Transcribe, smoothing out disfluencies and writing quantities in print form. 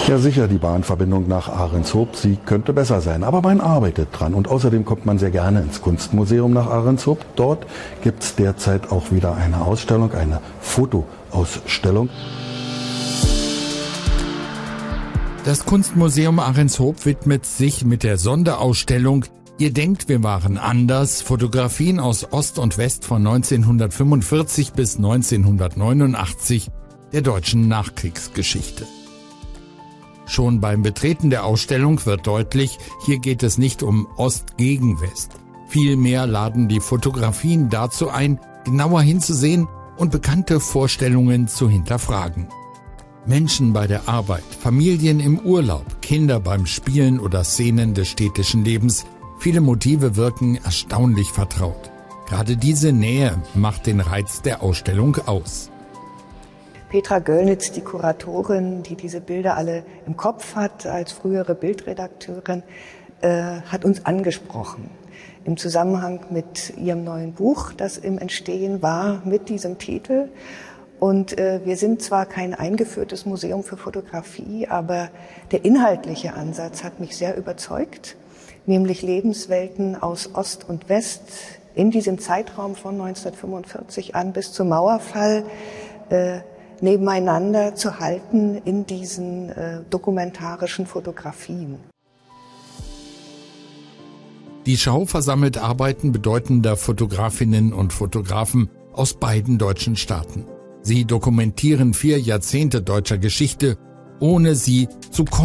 Ja sicher, die Bahnverbindung nach Ahrenshoop, sie könnte besser sein, aber man arbeitet dran. Und außerdem kommt man sehr gerne ins Kunstmuseum nach Ahrenshoop. Dort gibt es derzeit auch wieder eine Ausstellung, eine Fotoausstellung. Das Kunstmuseum Ahrenshoop widmet sich mit der Sonderausstellung Ihr denkt, wir waren anders. Fotografien aus Ost und West von 1945 bis 1989 der deutschen Nachkriegsgeschichte. Schon beim Betreten der Ausstellung wird deutlich, hier geht es nicht um Ost gegen West. Vielmehr laden die Fotografien dazu ein, genauer hinzusehen und bekannte Vorstellungen zu hinterfragen. Menschen bei der Arbeit, Familien im Urlaub, Kinder beim Spielen oder Szenen des städtischen Lebens. Viele Motive wirken erstaunlich vertraut. Gerade diese Nähe macht den Reiz der Ausstellung aus. Petra Göllnitz, die Kuratorin, die diese Bilder alle im Kopf hat, als frühere Bildredakteurin, hat uns angesprochen. Im Zusammenhang mit ihrem neuen Buch, das im Entstehen war, mit diesem Titel. Und wir sind zwar kein eingeführtes Museum für Fotografie, aber der inhaltliche Ansatz hat mich sehr überzeugt, nämlich Lebenswelten aus Ost und West in diesem Zeitraum von 1945 an bis zum Mauerfall nebeneinander zu halten in diesen dokumentarischen Fotografien. Die Schau versammelt Arbeiten bedeutender Fotografinnen und Fotografen aus beiden deutschen Staaten. Sie dokumentieren 4 Jahrzehnte deutscher Geschichte, ohne sie zu